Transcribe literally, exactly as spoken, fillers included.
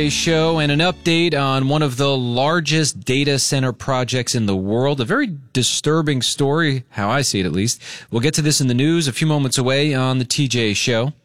Show and an update on one of the largest data center projects in the world. A very disturbing story, how I see it at least. We'll get to this in the news a few moments away on the T J Show.